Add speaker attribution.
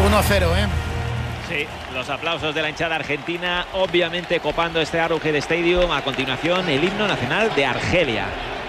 Speaker 1: 1-0, ¿eh?
Speaker 2: Sí, los aplausos de la hinchada argentina, obviamente copando este Arrowhead Stadium. A continuación, el himno nacional de Argelia.